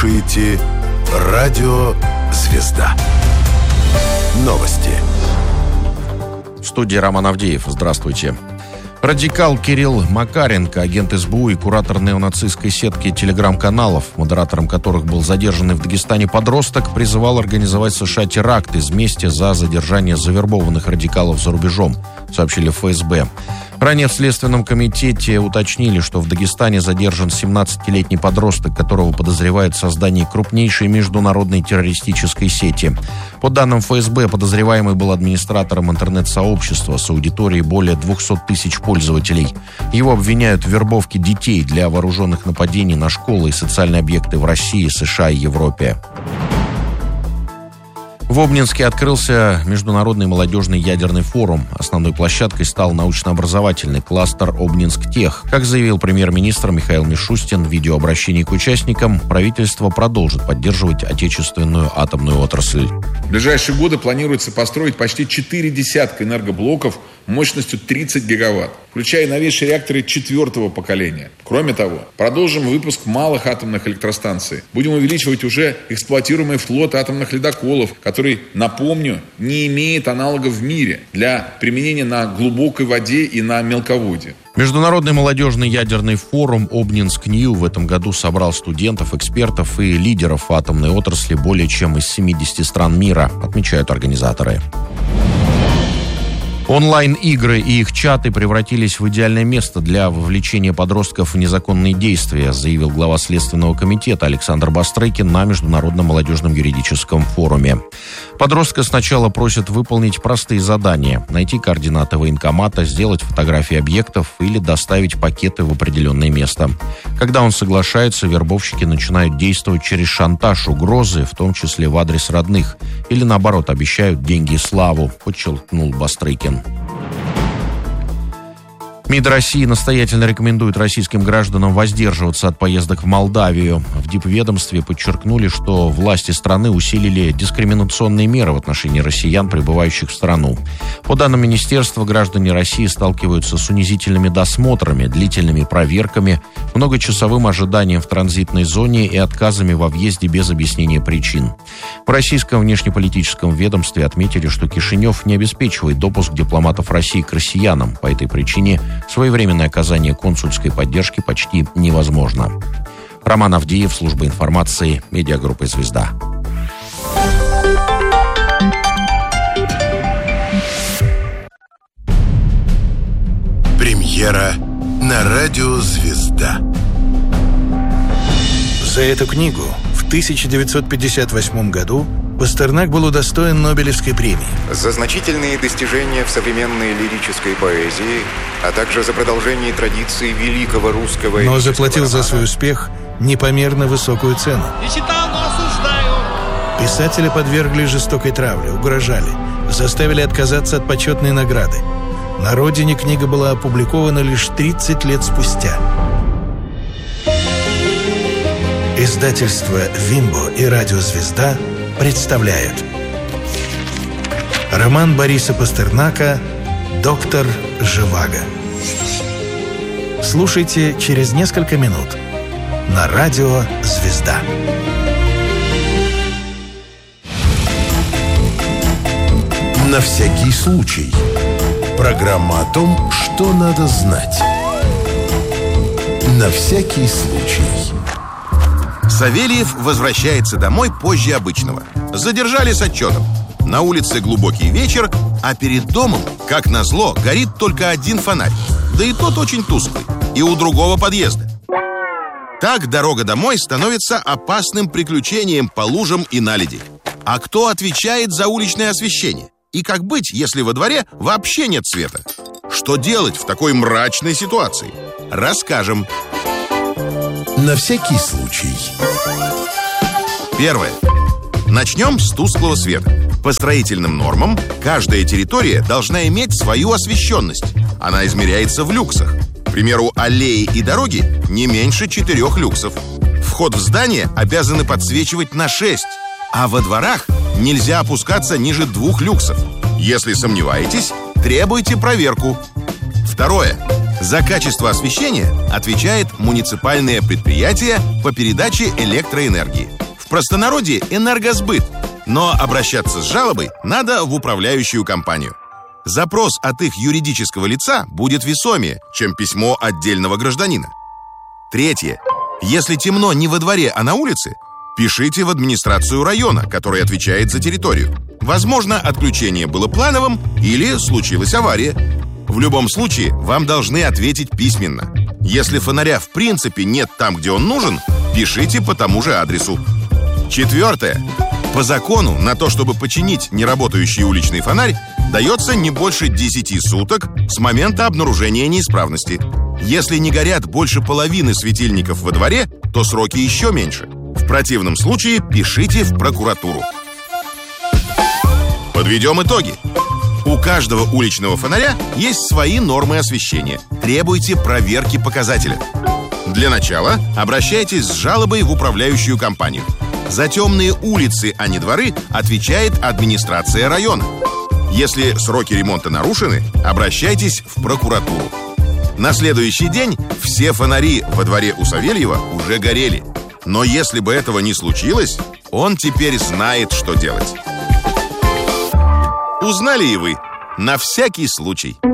слушаете «Радио Звезда». Новости. В студии Роман Авдеев. Здравствуйте. Радикал Кирилл Макаренко, агент СБУ и куратор неонацистской сетки телеграм-каналов, модератором которых был задержанный в Дагестане подросток, призывал организовать в США теракт из мести за задержание завербованных радикалов за рубежом, сообщили в ФСБ. Ранее в Следственном комитете уточнили, что в Дагестане задержан 17-летний подросток, которого подозревают в создании крупнейшей международной террористической сети. По данным ФСБ, подозреваемый был администратором интернет-сообщества с аудиторией более 200 тысяч пользователей. Его обвиняют в вербовке детей для вооруженных нападений на школы и социальные объекты в России, США и Европе. В Обнинске открылся Международный молодежный ядерный форум. Основной площадкой стал научно-образовательный кластер «Обнинск-Тех». Как заявил премьер-министр Михаил Мишустин в видеообращении к участникам, правительство продолжит поддерживать отечественную атомную отрасль. В ближайшие годы планируется построить почти 4 десятка энергоблоков мощностью 30 гигаватт, включая новейшие реакторы 4-го поколения. Кроме того, продолжим выпуск малых атомных электростанций. Будем увеличивать уже эксплуатируемый флот атомных ледоколов, который, напомню, не имеет аналогов в мире для применения на глубокой воде и на мелководье. Международный молодежный ядерный форум «Обнинск-Нью» в этом году собрал студентов, экспертов и лидеров атомной отрасли более чем из 70 стран мира, отмечают организаторы. Онлайн-игры и их чаты превратились в идеальное место для вовлечения подростков в незаконные действия, заявил глава Следственного комитета Александр Бастрыкин на Международном молодежном юридическом форуме. Подростка сначала просят выполнить простые задания: найти координаты военкомата, сделать фотографии объектов или доставить пакеты в определенное место. Когда он соглашается, вербовщики начинают действовать через шантаж, угрозы, в том числе в адрес родных, или наоборот обещают деньги и славу, подчеркнул Бастрыкин. МИД России настоятельно рекомендует российским гражданам воздерживаться от поездок в Молдавию. В дипведомстве подчеркнули, что власти страны усилили дискриминационные меры в отношении россиян, прибывающих в страну. По данным министерства, граждане России сталкиваются с унизительными досмотрами, длительными проверками, многочасовым ожиданием в транзитной зоне и отказами во въезде без объяснения причин. В российском внешнеполитическом ведомстве отметили, что Кишинев не обеспечивает допуск дипломатов России к россиянам. По этой причине своевременное оказание консульской поддержки почти невозможно. Роман Авдеев, служба информации, медиагруппа «Звезда». Премьера на радио «Звезда». За эту книгу в 1958 году Пастернак был удостоен Нобелевской премии. За значительные достижения в современной лирической поэзии, а также за продолжение традиции великого русского... Но заплатил за свой успех непомерно высокую цену. Не читал, но осуждаю. Писателя подвергли жестокой травле, угрожали, заставили отказаться от почетной награды. На родине книга была опубликована лишь 30 лет спустя. Издательство «Вимбо» и радио «Звезда» представляют роман Бориса Пастернака «Доктор Живаго». Слушайте через несколько минут на радио «Звезда». На всякий случай. Программа о том, что надо знать. На всякий случай. Савельев возвращается домой позже обычного. Задержали с отчетом. На улице глубокий вечер, а перед домом, как назло, горит только один фонарь. Да и тот очень тусклый. И у другого подъезда. Так дорога домой становится опасным приключением по лужам и наледи. А кто отвечает за уличное освещение? И как быть, если во дворе вообще нет света? Что делать в такой мрачной ситуации? Расскажем. На всякий случай. Первое. Начнем с тусклого света. По строительным нормам каждая территория должна иметь свою освещенность. Она измеряется в люксах. К примеру, аллеи и дороги не меньше 4 люксов. Вход в здание обязаны подсвечивать на 6, а во дворах нельзя опускаться ниже 2 люксов. Если сомневаетесь, требуйте проверку. Второе. За качество освещения отвечает муниципальное предприятие по передаче электроэнергии. В простонародье «Энергосбыт». Но обращаться с жалобой надо в управляющую компанию. Запрос от их юридического лица будет весомее, чем письмо отдельного гражданина. Третье. Если темно не во дворе, а на улице, пишите в администрацию района, который отвечает за территорию. Возможно, отключение было плановым или случилась авария. В любом случае, вам должны ответить письменно. Если фонаря в принципе нет там, где он нужен, пишите по тому же адресу. Четвертое. По закону на то, чтобы починить неработающий уличный фонарь, дается не больше 10 суток с момента обнаружения неисправности. Если не горят больше половины светильников во дворе, то сроки еще меньше. В противном случае пишите в прокуратуру. Подведем итоги. У каждого уличного фонаря есть свои нормы освещения. Требуйте проверки показателя. Для начала обращайтесь с жалобой в управляющую компанию. За темные улицы, а не дворы, отвечает администрация района. Если сроки ремонта нарушены, обращайтесь в прокуратуру. На следующий день все фонари во дворе у Савельева уже горели. Но если бы этого не случилось, он теперь знает, что делать. Узнали и вы. На всякий случай.